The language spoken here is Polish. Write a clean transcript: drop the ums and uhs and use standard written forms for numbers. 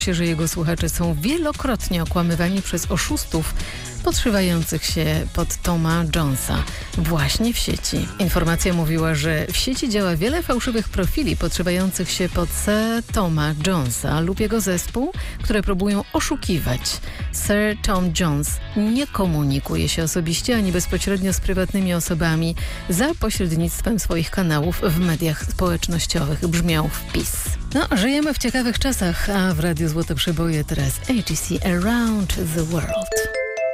że jego słuchacze są wielokrotnie okłamywani przez oszustów podszywających się pod Toma Jonesa właśnie w sieci. Informacja mówiła, że w sieci działa wiele fałszywych profili podszywających się pod Toma Jonesa lub jego zespół, które próbują oszukiwać. Sir Tom Jones nie komunikuje się osobiście ani bezpośrednio z prywatnymi osobami za pośrednictwem swoich kanałów w mediach społecznościowych, brzmiał wpis. Żyjemy w ciekawych czasach, a w Radiu Złote Przeboje teraz AGC Around the World.